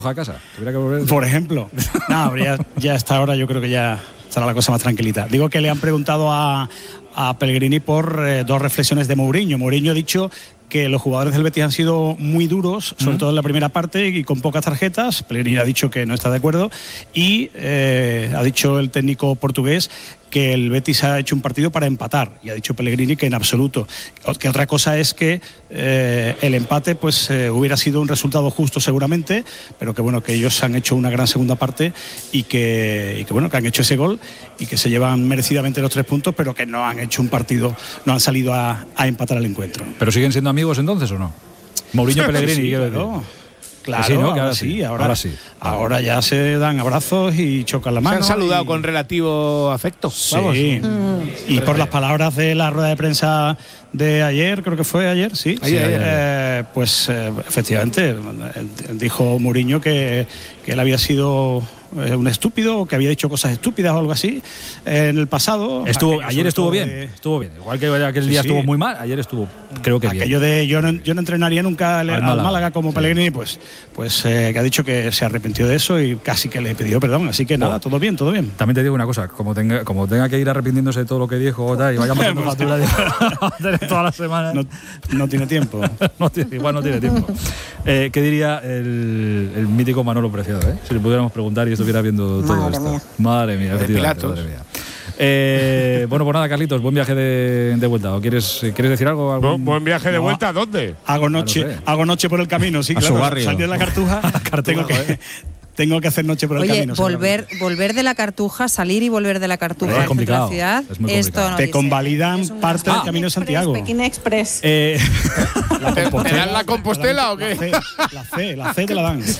a casa. Tuviera que volver. Por ejemplo. No, ya a esta hora yo creo que ya estará la cosa más tranquilita. Digo que le han preguntado a Pellegrini por dos reflexiones de Mourinho. Mourinho ha dicho que los jugadores del Betis han sido muy duros, sobre todo en la primera parte y con pocas tarjetas. Pellegrini ha dicho que no está de acuerdo y ha dicho el técnico portugués que el Betis ha hecho un partido para empatar, y ha dicho Pellegrini que en absoluto. Que otra cosa es que el empate pues hubiera sido un resultado justo seguramente, pero que bueno, que ellos han hecho una gran segunda parte y que bueno, que han hecho ese gol y que se llevan merecidamente los 3 puntos, pero que no han hecho un partido, no han salido a empatar el encuentro. ¿Pero siguen siendo amigos entonces o no? Mourinho, Pellegrini, sí, quiero claro. decir. Claro, sí, ¿no? ahora sí. Ahora ya se dan abrazos y chocan la mano. Se han saludado con relativo afecto. Sí. Vamos. Y por las palabras de la rueda de prensa de ayer, creo que fue ayer, sí. Ayer. Pues efectivamente dijo Mourinho que él había sido un estúpido, o que había dicho cosas estúpidas o algo así en el pasado. Ayer estuvo bien. Igual que aquel día estuvo muy mal, ayer estuvo, creo que bien. Aquello de yo no entrenaría nunca al Málaga como Pellegrini, pues que ha dicho que se arrepintió de eso y casi que le pidió perdón. Así que nada, todo bien. También te digo una cosa, como tenga que ir arrepintiéndose de todo lo que dijo y vayamos haciendo factura de toda la semana. No tiene tiempo. Igual no tiene tiempo. ¿Qué diría el mítico Manolo Preciado? Si le pudiéramos preguntar y estuviera viendo todo esto. Madre mía, efectivamente. Madre mía. Bueno, pues nada, Carlitos, buen viaje de vuelta. ¿O quieres decir algo? ¿Buen viaje de vuelta a dónde? Hago noche por el camino, sí, a claro. Su barrio. Salir de la Cartuja, tengo que hacer noche por el camino. Volver de la Cartuja, salir y volver de la Cartuja es complicado, a la ciudad, es muy esto no te convalidan parte del Camino de Santiago. Pekín Express. ¿Te dan la Compostela o qué? La C te la dan.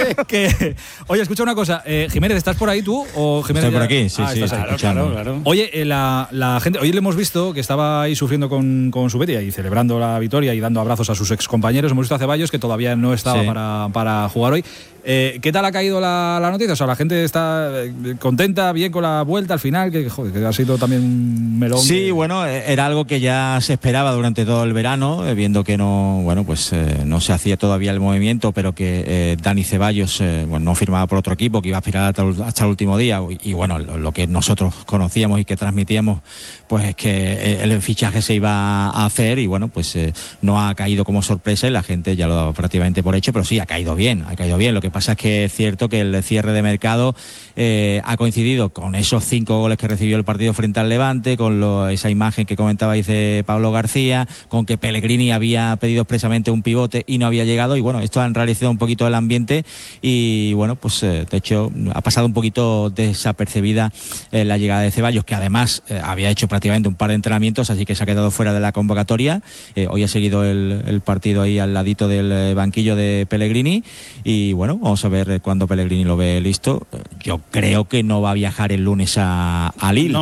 Oye, escucha una cosa. Jiménez, ¿estás por ahí tú? ¿O Jiménez estoy por aquí, sí, estoy escuchando. Claro. Oye, la gente, hoy le hemos visto que estaba ahí sufriendo con su Betis y celebrando la victoria y dando abrazos a sus excompañeros. Hemos visto a Ceballos, que todavía no estaba para jugar hoy. ¿Qué tal ha caído la noticia? O sea, la gente está contenta, bien con la vuelta al final, que ha sido también un melón. Sí, bueno, era algo que ya se esperaba durante todo el verano, viendo que no se hacía todavía el movimiento, pero que Dani Ceballos no firmaba por otro equipo, que iba a aspirar hasta el último día, y bueno, lo que nosotros conocíamos y que transmitíamos, pues es que el fichaje se iba a hacer, y bueno, pues no ha caído como sorpresa y la gente ya lo daba prácticamente por hecho, pero sí, ha caído bien. Lo que pasa es que es cierto que el cierre de mercado ha coincidido con esos 5 goles que recibió el partido frente al Levante, con esa imagen que comentabais de Pablo García, con que Pellegrini había pedido expresamente un pivote y no había llegado, y bueno, esto ha enrarecido un poquito el ambiente y bueno, pues de hecho ha pasado un poquito desapercibida la llegada de Ceballos, que además había hecho prácticamente un par de entrenamientos, así que se ha quedado fuera de la convocatoria. Hoy ha seguido el partido ahí al ladito del banquillo de Pellegrini y bueno, vamos a ver cuando Pellegrini lo ve listo. Yo creo que no va a viajar el lunes a Lille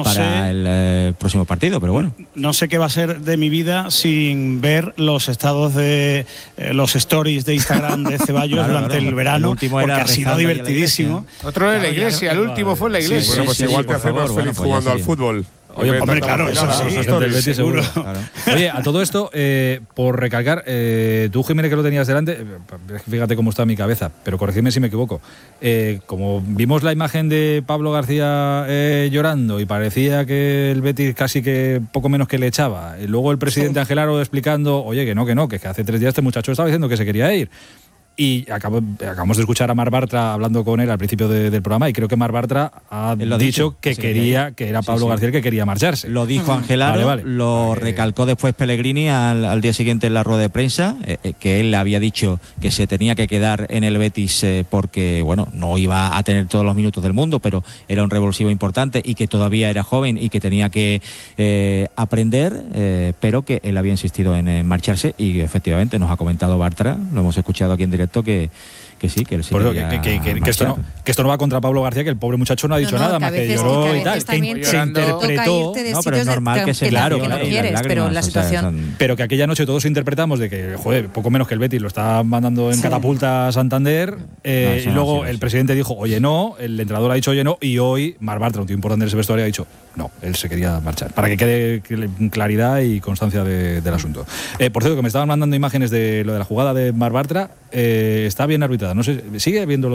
el próximo partido, pero bueno. No sé qué va a ser de mi vida sin ver los estados de los stories de Instagram de Ceballos durante el verano, porque ha sido divertidísimo. Otro en la iglesia, el último fue en la iglesia. Bueno, pues igual te hacemos feliz jugando al fútbol. Oye, hombre, claro, eso sí, del Betis seguro. Claro. Oye, a todo esto, por recalcar, tú, Jiménez, que lo tenías delante, fíjate cómo está mi cabeza, pero corregidme si me equivoco. Como vimos la imagen de Pablo García llorando y parecía que el Betis casi que poco menos que le echaba, y luego el presidente Angelaro explicando, oye, que no, que hace 3 días este muchacho estaba diciendo que se quería ir. Y acabamos de escuchar a Marc Bartra hablando con él al principio del programa, y creo que Marc Bartra ha dicho que era Pablo García el que quería marcharse. Lo dijo Angelaro, lo recalcó después Pellegrini al día siguiente en la rueda de prensa, que él le había dicho que se tenía que quedar en el Betis porque bueno, no iba a tener todos los minutos del mundo, pero era un revulsivo importante y que todavía era joven y que tenía que aprender, pero que él había insistido en marcharse, y efectivamente nos ha comentado Bartra, lo hemos escuchado aquí en directo, que sí, que él sí que esto no va contra Pablo García, que el pobre muchacho no ha dicho nada más que lloró y tal, que se interpretó, pero es normal que se claro, que no quieres, pero la situación, pero que aquella noche todos interpretamos de que poco menos que el Betis lo está mandando en catapulta a Santander, y luego el presidente dijo oye no, el entrenador ha dicho oye no, y hoy Marc Bartra, un tío importante en ese vestuario, ha dicho no, él se quería marchar, para que quede claridad y constancia del asunto. Por cierto, que me estaban mandando imágenes de lo de la jugada de Marc Bartra, está bien arbitrada, no sé, sigue viéndolo.